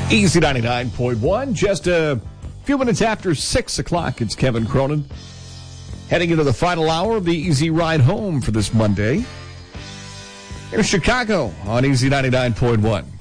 Easy 99.1, just a few minutes after 6 o'clock. It's Kevin Cronin heading into the final hour of the Easy Ride Home for this Monday. Here in Chicago on Easy 99.1.